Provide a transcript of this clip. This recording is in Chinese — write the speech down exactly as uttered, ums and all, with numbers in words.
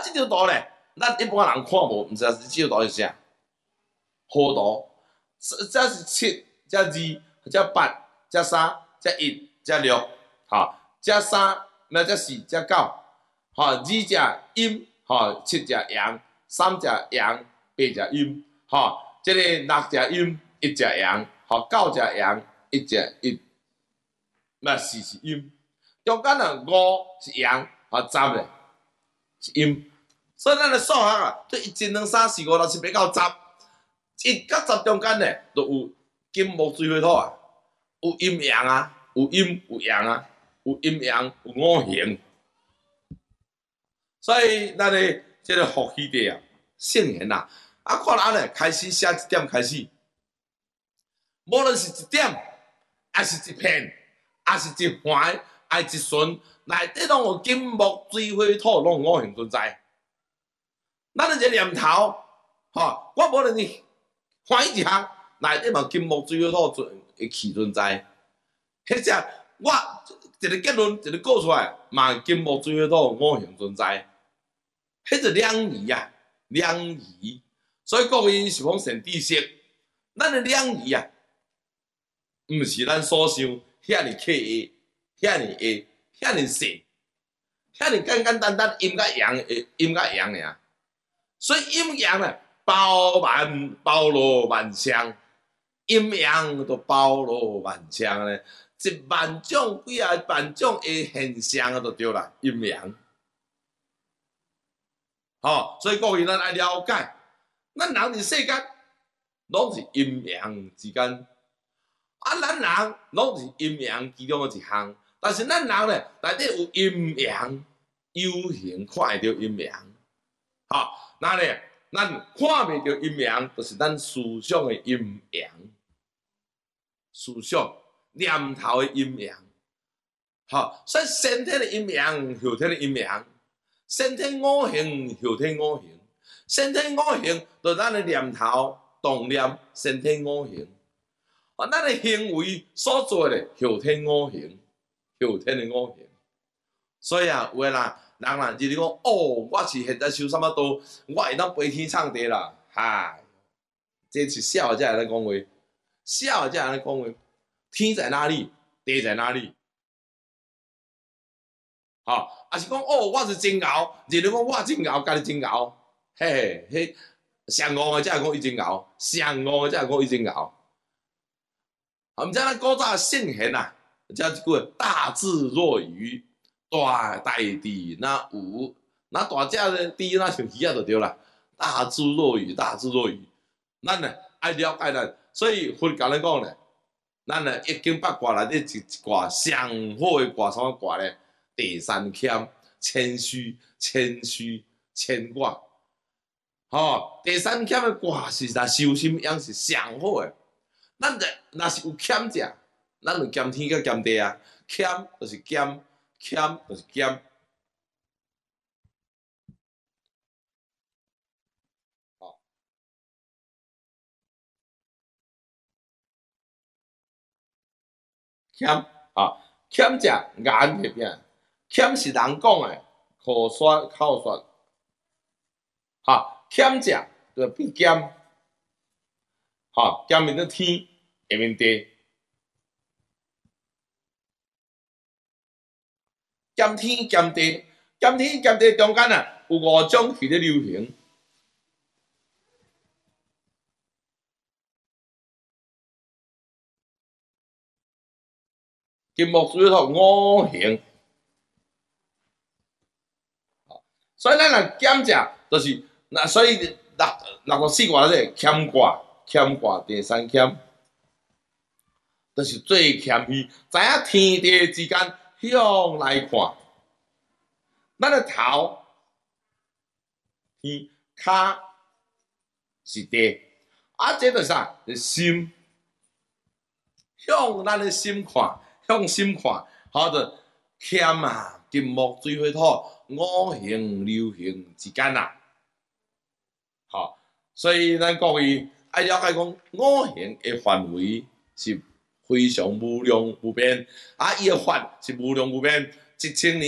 这条图咧，咱一般人看无，毋知这条图是啥？弧图，这是七，这二，这八，这三，这一，这六，吼，这三，那这四，这九，吼，二只阴，吼，七只阳，三只阳，八只阴，吼，这个六只阴，一只阳，吼，九只阳，一只阴，那四是阴，中间啊五是阳，吼，十咧是阴，所以咱的数学啊，对一、二、两、三、四、五、六、七、八、九、十，一甲十中间咧，都有金木水火土啊，有阴阳啊，有阴有阳啊，有阴阳有五行，所以咱的这个伏羲帝啊，圣贤啊，啊看咱咧开始写一点开始，无论是一点，还是一片，还是一环，还是一顺，内底拢有金木水火土，拢有五行存在。咱的这念头，吼，我无论是欢喜一项，内底嘛金木水火土存会气存在。迄只我一个结论，一个讲出来，嘛金木水火土五行存在。迄是两仪啊，两仪。所以国语是讲成知识，咱的两仪啊，毋是咱所想遐尼刻意、遐尼下、遐尼细、遐尼简简单单阴甲阳的阴甲阳尔。所以阴阳呢，包万包罗万象，阴阳都包罗万象咧，一万种几啊万种的现象就对啦，阴阳。吼、哦，所以各位咱爱了解，咱人伫世间拢是阴阳之间，啊，咱人拢是阴阳其中的一项，但是咱人咧内底有阴阳，有形看会到阴阳，吼、哦。那咧，咱看袂到阴阳，就是咱思想的阴阳，思想念头的阴阳。好，所以先天的阴阳，后天的阴阳，先天五行，后天五行，先天五行就咱的念头、动念，先天五行。啊，咱的行为所做的后天五行，后天的五行。所以啊，有诶啦。人啦，就是讲，哦，我是现在修什么道，我会当飞天唱地啦，嗨，这是笑话才会当讲话，笑话才会当讲话，天在哪里，地在哪里？吼、哦，啊是讲，哦，我是真牛，就是讲我真牛，家己真牛，嘿嘿，迄上戆诶才会讲伊真牛，上戆诶才会讲伊真牛。啊，毋知咱古早圣贤啊，叫一句大智若愚。大大地那有，那大只的地那像鱼啊就对啦。大智若愚，大智若愚。咱呢爱了解咱，所以佛教咱讲咧，咱呢一经八卦内底一一卦上好的卦，啥物卦咧？第三谦，谦虚，谦虚，谦卦。吼、哦，第三谦的卦是咱修心养是上好的。咱这若是有谦者，咱就兼天甲兼地啊。谦就是兼。谦就是兼，哦，谦啊，谦者眼翕片，谦是人讲的，口说口说，哈，谦者就变兼，哈，兼面的天，下面地。兼天兼地，兼天兼地中间啊有五种气咧流行。金木水火土五行，所以咱若兼者，就是那所以六六个四卦咧谦卦，谦卦第三谦，就是最谦虚，知影天地之间。向来看，咱的头天骹是地，啊，这就是啥？是心，向咱的心看，向心看，好着谦啊，金木水火土五行流行之间啊，好，所以咱各位爱了解讲五行的范围是。非常无量无边，啊！伊的法是无量无边，一千年。